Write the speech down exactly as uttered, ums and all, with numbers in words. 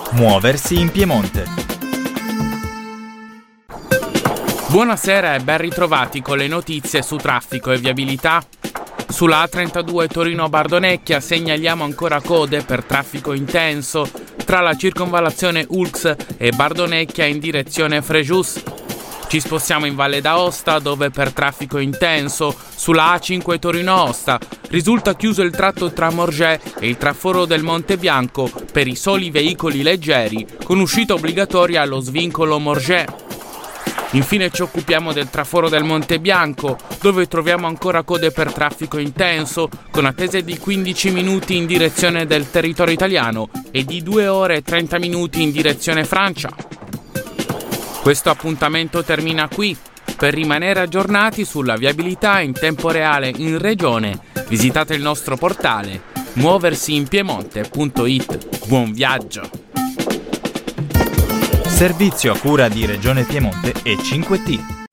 Muoversi in Piemonte. Buonasera e ben ritrovati con le notizie su traffico e viabilità. Sulla A trentadue Torino-Bardonecchia segnaliamo ancora code per traffico intenso tra la circonvallazione Ulx e Bardonecchia in direzione Frejus. Ci spostiamo in Valle d'Aosta dove per traffico intenso sulla A cinque Torino-Aosta risulta chiuso il tratto tra Morges e il traforo del Monte Bianco per i soli veicoli leggeri con uscita obbligatoria allo svincolo Morges. Infine ci occupiamo del traforo del Monte Bianco, dove troviamo ancora code per traffico intenso, con attese di quindici minuti in direzione del territorio italiano e di due ore e trenta minuti in direzione Francia. Questo appuntamento termina qui. Per rimanere aggiornati sulla viabilità in tempo reale in regione, visitate il nostro portale muoversi in piemonte punto it. Buon viaggio! Servizio a cura di Regione Piemonte e cinque T.